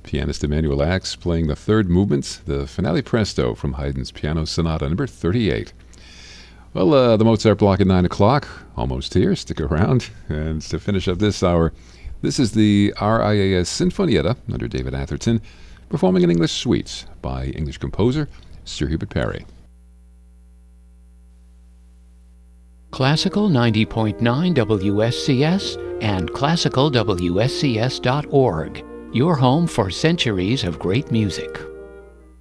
Pianist Emanuel Ax playing the third movement, the Finale Presto from Haydn's Piano Sonata number 38. Well, the Mozart block at 9 o'clock, almost here. Stick around. And to finish up this hour, this is the RIAS Sinfonietta under David Atherton, performing an English suite by English composer Sir Hubert Parry. Classical 90.9 WSCS and classicalwscs.org, your home for centuries of great music.